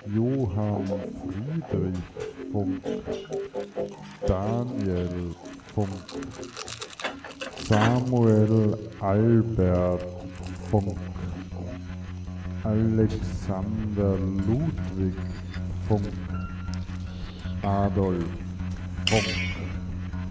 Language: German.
Johann Friedrich, Daniel, Samuel Albert, Alexander Ludwig, Adolf,